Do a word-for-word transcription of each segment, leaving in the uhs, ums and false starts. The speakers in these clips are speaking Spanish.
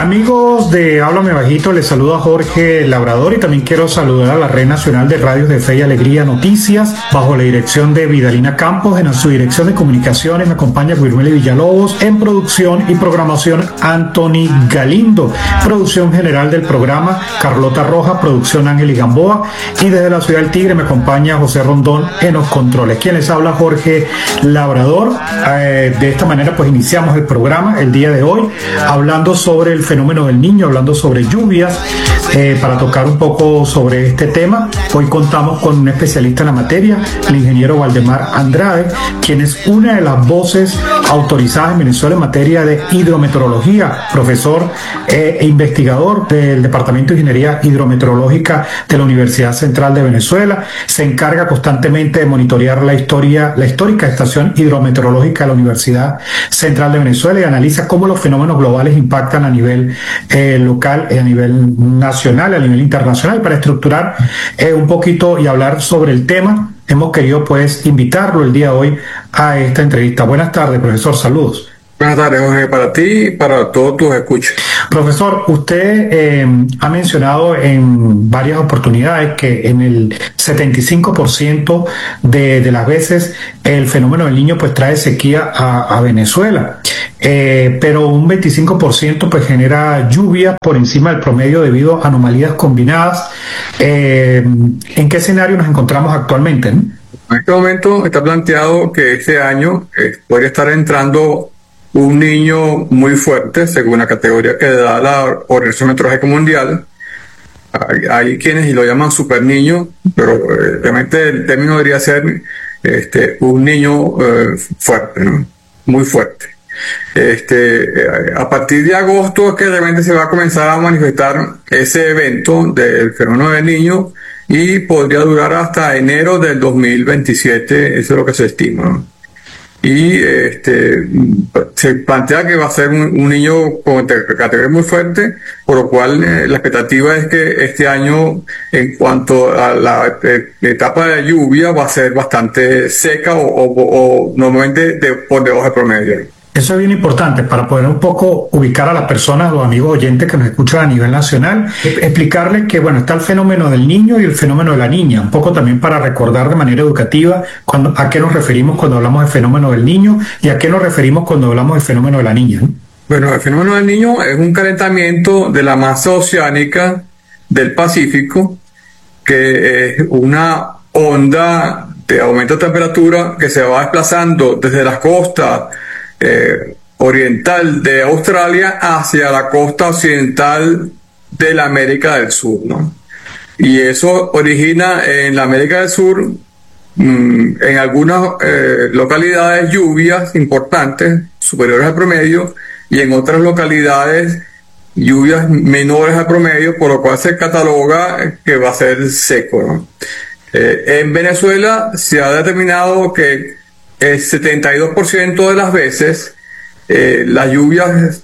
Amigos de Háblame Bajito, les saluda Jorge Labrador y también quiero saludar a la Red Nacional de Radios de Fe y Alegría Noticias, bajo la dirección de Vidalina Campos. En su dirección de comunicaciones me acompaña Guirmeli Villalobos, en producción y programación Anthony Galindo, producción general del programa Carlota Roja, producción Ángel y Gamboa, y desde la Ciudad del Tigre me acompaña José Rondón en los controles. Quien les habla, Jorge Labrador. Eh, de esta manera pues iniciamos el programa el día de hoy, hablando sobre el fenómeno del niño, hablando sobre lluvias, eh, para tocar un poco sobre este tema. Hoy contamos con un especialista en la materia, el ingeniero Valdemar Andrade, quien es una de las voces autorizadas en Venezuela en materia de hidrometeorología, profesor eh, e investigador del Departamento de Ingeniería Hidrometeorológica de la Universidad Central de Venezuela. Se encarga constantemente de monitorear la historia, la histórica estación hidrometeorológica de la Universidad Central de Venezuela, y analiza cómo los fenómenos globales impactan a nivel eh, local, eh, a nivel nacional, a nivel internacional. Para estructurar eh, un poquito y hablar sobre el tema, hemos querido pues invitarlo el día de hoy a esta entrevista. Buenas tardes, profesor, saludos. Buenas tardes, Jorge, para ti y para todos tus escuchas. Profesor, usted eh, ha mencionado en varias oportunidades que en el setenta y cinco por ciento de, de las veces el fenómeno del niño pues trae sequía a, a Venezuela, eh, pero un veinticinco por ciento pues genera lluvia por encima del promedio debido a anomalías combinadas. Eh, ¿En qué escenario nos encontramos actualmente, ¿no? En este momento está planteado que este año eh, podría estar entrando un niño muy fuerte, según la categoría que da la Organización Meteorológica Mundial. Hay, hay quienes lo llaman super niño, pero eh, realmente el término debería ser este, un niño eh, fuerte, ¿no? Muy fuerte. Este, eh, a partir de agosto es que realmente se va a comenzar a manifestar ese evento del fenómeno del niño, y podría durar hasta enero del dos mil veintisiete, eso es lo que se estima, ¿no? Y este, se plantea que va a ser un, un niño con categoría muy fuerte, por lo cual eh, la expectativa es que este año, en cuanto a la eh, etapa de lluvia, va a ser bastante seca o, o, o normalmente de, por debajo del promedio. Eso es bien importante para poder un poco ubicar a las personas, los amigos oyentes que nos escuchan a nivel nacional, explicarles que bueno, está el fenómeno del niño y el fenómeno de la niña, un poco también para recordar de manera educativa cuando, a qué nos referimos cuando hablamos del fenómeno del niño y a qué nos referimos cuando hablamos del fenómeno de la niña, ¿no? Bueno, el fenómeno del niño es un calentamiento de la masa oceánica del Pacífico, que es una onda de aumento de temperatura que se va desplazando desde las costas Eh, oriental de Australia hacia la costa occidental de la América del Sur, ¿no? Y eso origina en la América del Sur, mmm, en algunas eh, localidades, lluvias importantes superiores al promedio, y en otras localidades lluvias menores al promedio, por lo cual se cataloga que va a ser seco, ¿no? Eh, en Venezuela se ha determinado que el setenta y dos por ciento de las veces eh, las lluvias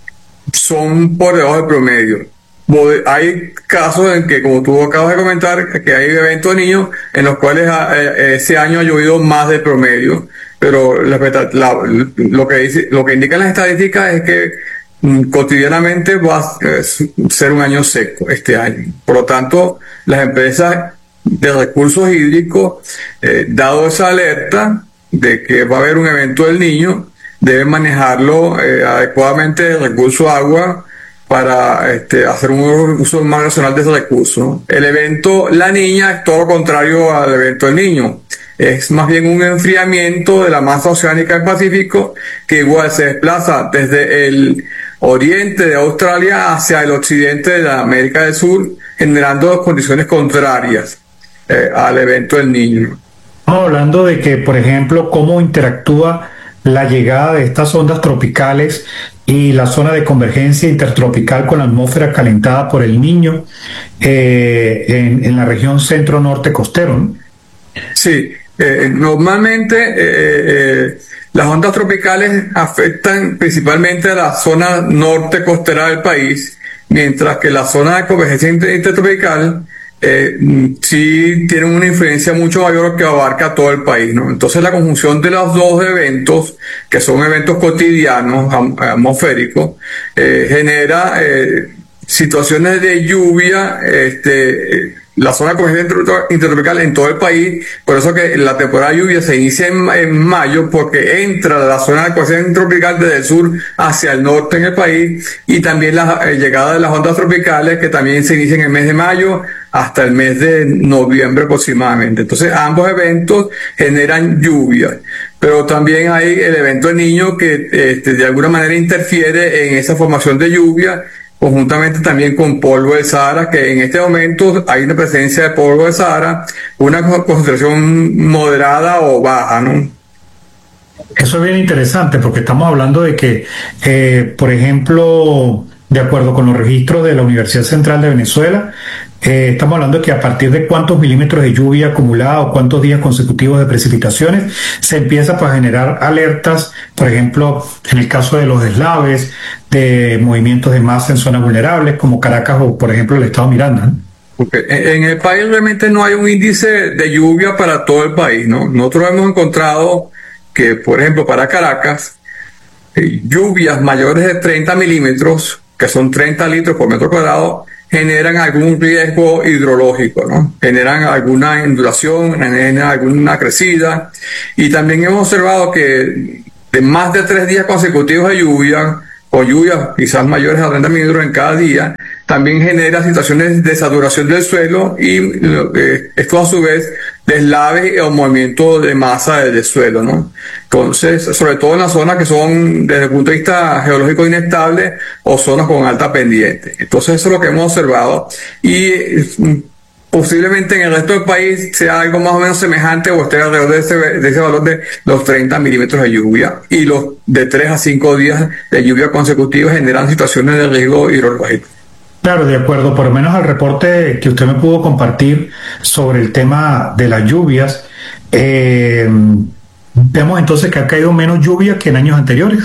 son por debajo del promedio. Hay casos en que, como tú acabas de comentar, que hay eventos de niños en los cuales eh, ese año ha llovido más del promedio, pero la, la, lo, que dice, lo que indican las estadísticas es que mm, cotidianamente va a ser un año seco este año. Por lo tanto, las empresas de recursos hídricos, eh, dado esa alerta de que va a haber un evento del niño, deben manejarlo eh, adecuadamente el recurso agua para este, hacer un uso más racional de ese recurso. El evento la niña es todo lo contrario al evento del niño. Es más bien un enfriamiento de la masa oceánica del Pacífico, que igual se desplaza desde el oriente de Australia hacia el occidente de la América del Sur, generando condiciones contrarias eh, al evento del niño. Estamos hablando de que, por ejemplo, cómo interactúa la llegada de estas ondas tropicales y la zona de convergencia intertropical con la atmósfera calentada por el niño eh, en, en la región centro-norte costero, ¿no? Sí, eh, normalmente eh, eh, las ondas tropicales afectan principalmente a la zona norte costera del país, mientras que la zona de convergencia intertropical eh, sí tienen una influencia mucho mayor que abarca todo el país, ¿no? Entonces la conjunción de los dos eventos, que son eventos cotidianos, am- atmosféricos, eh, genera eh, situaciones de lluvia, este, la zona de convergencia inter- intertropical en todo el país. Por eso que la temporada de lluvia se inicia en, en mayo, porque entra la zona de convergencia intertropical desde el sur hacia el norte en el país, y también la eh, llegada de las ondas tropicales, que también se inicia en el mes de mayo hasta el mes de noviembre aproximadamente. Entonces ambos eventos generan lluvia, pero también hay el evento del Niño que este, de alguna manera interfiere en esa formación de lluvia, conjuntamente también con polvo del Sahara, que en este momento hay una presencia de polvo del Sahara, una concentración moderada o baja, ¿no? Eso es bien interesante porque estamos hablando de que, eh, por ejemplo, de acuerdo con los registros de la Universidad Central de Venezuela, eh, estamos hablando de que a partir de cuántos milímetros de lluvia acumulada o cuántos días consecutivos de precipitaciones se empieza pues, a generar alertas, por ejemplo, en el caso de los deslaves, de movimientos de masa en zonas vulnerables como Caracas o, por ejemplo, el estado Miranda, ¿no? Okay. En, en el país realmente no hay un índice de lluvia para todo el país, ¿no? Nosotros hemos encontrado que, por ejemplo, para Caracas, eh, lluvias mayores de treinta milímetros, que son treinta litros por metro cuadrado, generan algún riesgo hidrológico, ¿no? Generan alguna inundación, generan alguna crecida, y también hemos observado que de más de tres días consecutivos de lluvia, o lluvias quizás mayores a treinta milímetros en cada día, también genera situaciones de saturación del suelo, y eh, esto a su vez deslaves o movimiento de masa del suelo, ¿no? Entonces, sobre todo en las zonas que son desde el punto de vista geológico inestables o zonas con alta pendiente. Entonces eso es lo que hemos observado, y mm, posiblemente en el resto del país sea algo más o menos semejante o esté alrededor de ese, de ese valor de los treinta milímetros de lluvia, y los de tres a cinco días de lluvia consecutivos generan situaciones de riesgo hidrológico. Claro, de acuerdo, por lo menos al reporte que usted me pudo compartir sobre el tema de las lluvias, eh, vemos entonces que ha caído menos lluvia que en años anteriores.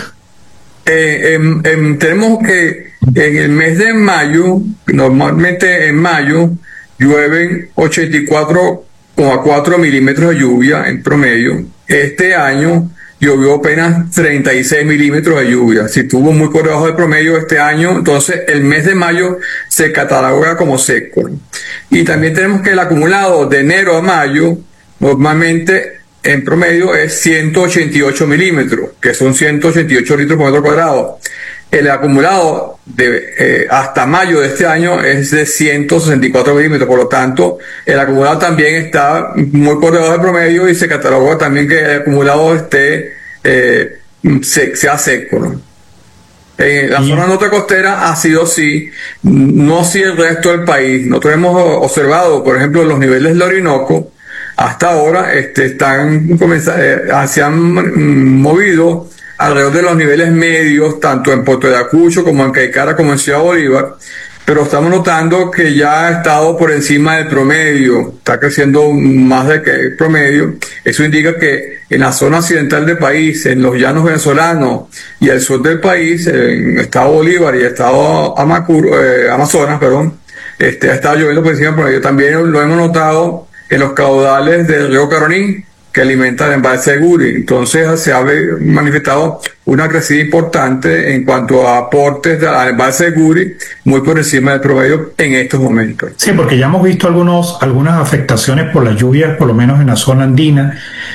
Eh, em, em, tenemos que en el mes de mayo, normalmente en mayo, llueven ochenta y cuatro coma cuatro milímetros de lluvia en promedio. Este año llovió apenas treinta y seis milímetros de lluvia. Si estuvo muy por debajo del promedio este año, entonces el mes de mayo se cataloga como seco. Y también tenemos que el acumulado de enero a mayo normalmente en promedio es ciento ochenta y ocho milímetros, que son ciento ochenta y ocho litros por metro cuadrado. El acumulado de eh, hasta mayo de este año es de ciento sesenta y cuatro milímetros, por lo tanto, el acumulado también está muy por debajo del promedio, y se cataloga también que el acumulado esté eh, se, sea seco, ¿no? En la Sí. zona norte costera ha sido así, no así el resto del país. Nosotros hemos observado, por ejemplo, los niveles del Orinoco, hasta ahora este, están eh, se han mm, movido alrededor de los niveles medios, tanto en Puerto de Ayacucho como en Caicara como en Ciudad Bolívar, pero estamos notando que ya ha estado por encima del promedio, está creciendo más de que el promedio. Eso indica que en la zona occidental del país, en los llanos venezolanos y el sur del país, en el estado Bolívar y el estado Amacuro, eh, Amazonas, perdón, este, ha estado lloviendo por encima del promedio. También lo hemos notado en los caudales del río Caroní, que alimenta el embalse de Guri. Entonces se ha manifestado una crecida importante en cuanto a aportes al embalse de Guri, muy por encima del promedio en estos momentos. Sí, porque ya hemos visto algunos, algunas afectaciones por las lluvias, por lo menos en la zona andina.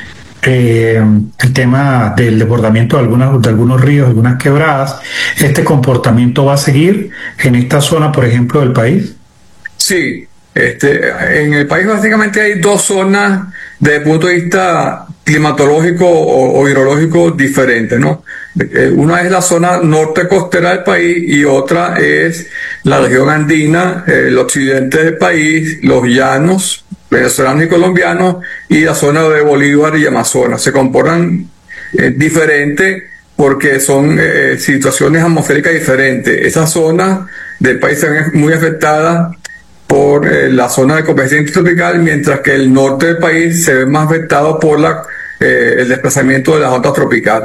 Eh, el tema del desbordamiento de, algunas, de algunos ríos, algunas quebradas. ¿Este comportamiento va a seguir en esta zona, por ejemplo, del país? Sí. Este, en el país básicamente hay dos zonas desde el punto de vista climatológico o, o hidrológico diferentes, ¿no? Una es la zona norte costera del país y otra es la región andina, el occidente del país, los llanos venezolanos y colombianos, y la zona de Bolívar y Amazonas. Se comportan eh, diferentes porque son eh, situaciones atmosféricas diferentes. Esas zonas del país se ven muy afectadas por eh, la zona de convergencia intertropical, mientras que el norte del país se ve más afectado por la, eh, el desplazamiento de las ondas tropicales.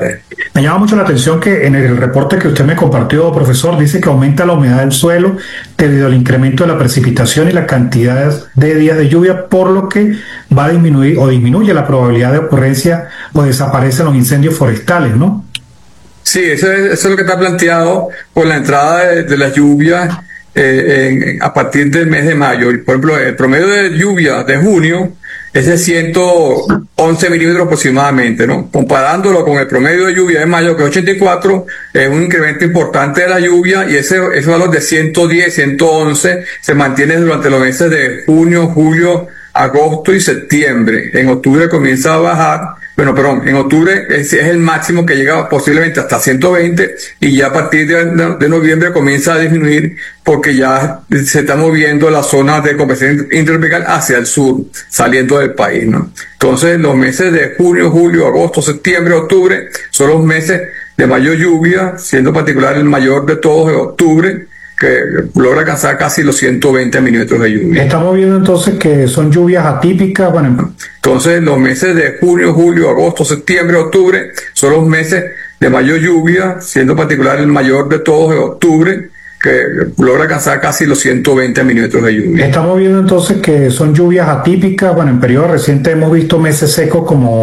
Me llama mucho la atención que en el reporte que usted me compartió, profesor, dice que aumenta la humedad del suelo debido al incremento de la precipitación y la cantidad de días de lluvia, por lo que va a disminuir o disminuye la probabilidad de ocurrencia o desaparecen los incendios forestales, ¿no? Sí, eso es, eso es lo que está planteado por la entrada de, de las lluvias eh, en, a partir del mes de mayo. Por ejemplo, el promedio de lluvia de junio es de ciento once milímetros aproximadamente, ¿no? Comparándolo con el promedio de lluvia de mayo, que es ochenta y cuatro, es un incremento importante de la lluvia, y ese, ese valor de ciento diez, ciento once se mantiene durante los meses de junio, julio, agosto y septiembre. En octubre comienza a bajar. Bueno, perdón, en octubre es, es el máximo, que llega posiblemente hasta ciento veinte, y ya a partir de, de noviembre comienza a disminuir porque ya se está moviendo la zona de compensación intertropical hacia el sur, saliendo del país, ¿no? Entonces, los meses de junio, julio, agosto, septiembre, octubre son los meses de mayor lluvia, siendo particular el mayor de todos de octubre, que logra alcanzar casi los ciento veinte milímetros de lluvia. Estamos viendo entonces que son lluvias atípicas. Bueno, entonces los meses de junio, julio, agosto, septiembre, octubre son los meses de mayor lluvia, siendo particular el mayor de todos de octubre, que logra alcanzar casi los ciento veinte milímetros de lluvia. Estamos viendo entonces que son lluvias atípicas. Bueno, en periodo reciente hemos visto meses secos como